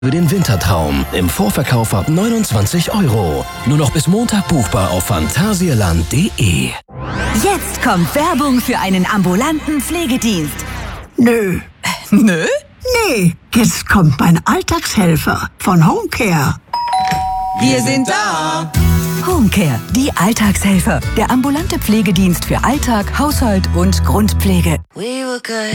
Für den Wintertraum im Vorverkauf ab 29 €. Nur noch bis Montag buchbar auf phantasialand.de. Jetzt kommt Werbung für einen ambulanten Pflegedienst. Nö. Nö? Nee, jetzt kommt mein Alltagshelfer von Homecare. Wir sind da! Homecare, die Alltagshelfer. Der ambulante Pflegedienst für Alltag, Haushalt und Grundpflege.